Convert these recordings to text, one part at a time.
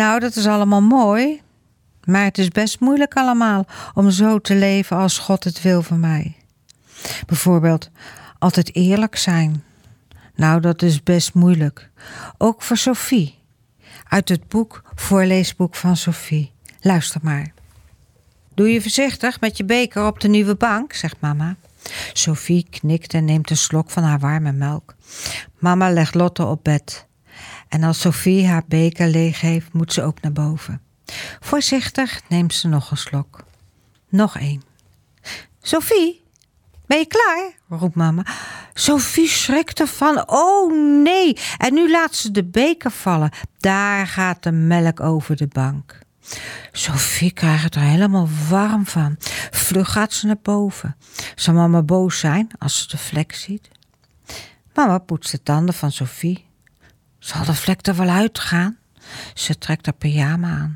Nou, dat is allemaal mooi. Maar het is best moeilijk allemaal om zo te leven als God het wil van mij. Bijvoorbeeld, altijd eerlijk zijn. Nou, dat is best moeilijk. Ook voor Sophie. Uit het voorleesboek van Sophie. Luister maar. Doe je voorzichtig met je beker op de nieuwe bank, zegt mama. Sophie knikt en neemt een slok van haar warme melk. Mama legt Lotte op bed. En als Sophie haar beker leeg heeft, moet ze ook naar boven. Voorzichtig neemt ze nog een slok. Nog één. Sophie, ben je klaar? Roept mama. Sophie schrikt ervan. Oh nee! En nu laat ze de beker vallen. Daar gaat de melk over de bank. Sophie krijgt het er helemaal warm van. Vlug gaat ze naar boven. Zal mama boos zijn als ze de vlek ziet? Mama poetst de tanden van Sophie. Zal de vlek er wel uitgaan? Ze trekt haar pyjama aan.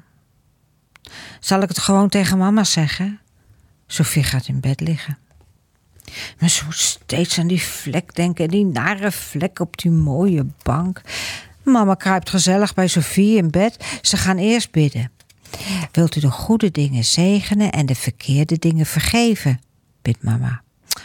Zal ik het gewoon tegen mama zeggen? Sophie gaat in bed liggen. Maar ze moet steeds aan die vlek denken, die nare vlek op die mooie bank. Mama kruipt gezellig bij Sophie in bed. Ze gaan eerst bidden. Wilt u de goede dingen zegenen en de verkeerde dingen vergeven? Bidt mama.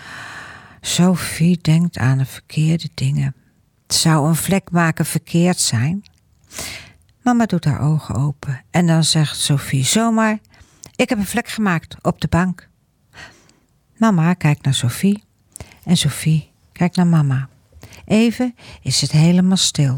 Sophie denkt aan de verkeerde dingen. Zou een vlek maken verkeerd zijn? Mama doet haar ogen open en dan zegt Sophie zomaar: ik heb een vlek gemaakt op de bank. Mama kijkt naar Sophie en Sophie kijkt naar mama. Even is het helemaal stil.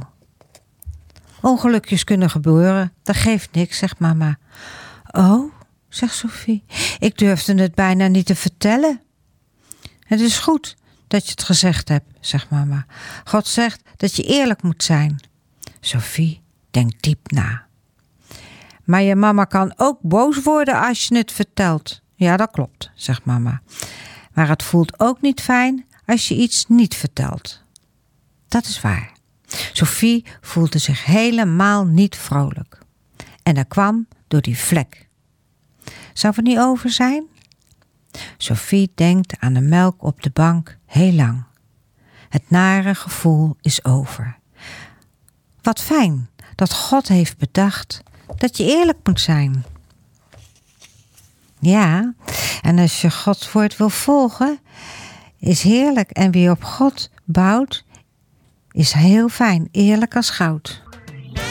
Ongelukjes kunnen gebeuren, dat geeft niks, zegt mama. Oh, zegt Sophie, ik durfde het bijna niet te vertellen. Het is goed dat je het gezegd hebt, zegt mama. God zegt dat je eerlijk moet zijn. Sophie denkt diep na. Maar je mama kan ook boos worden als je het vertelt. Ja, dat klopt, zegt mama. Maar het voelt ook niet fijn als je iets niet vertelt. Dat is waar. Sophie voelde zich helemaal niet vrolijk. En dat kwam door die vlek. Zou het niet over zijn? Sophie denkt aan de melk op de bank heel lang. Het nare gevoel is over. Wat fijn dat God heeft bedacht dat je eerlijk moet zijn. Ja, en als je Gods woord wil volgen, is heerlijk. En wie op God bouwt, is heel fijn, eerlijk als goud.